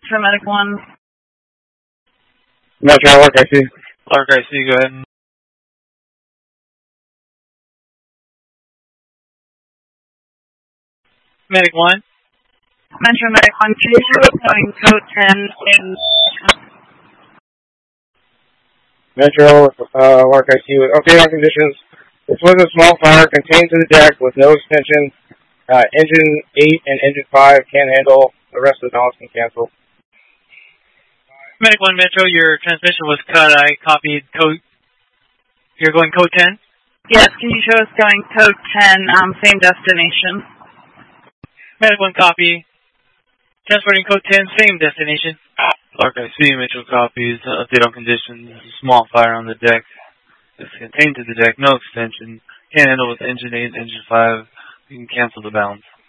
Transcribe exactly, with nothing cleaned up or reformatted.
Metro Medic one. Metro, Lark I C. Lark I C, go ahead. Medic one. Metro Medic one, can you show us going code ten in... Metro, uh, Lark I C with update on conditions. This was a small fire contained to the deck with no extension. Uh, engine eight and engine five can't handle. The rest of the balance can cancel. Medic one Metro, your transmission was cut. I copied code. You're going code ten? Yes, can you show us going code ten, um, same destination? Medic one copy. Transporting code ten, same destination. Lark I C, Metro copies. Uh, update on conditions. Small fire on the deck. It's contained to the deck. No extension. Can't handle with engine eight, engine five. You can cancel the balance.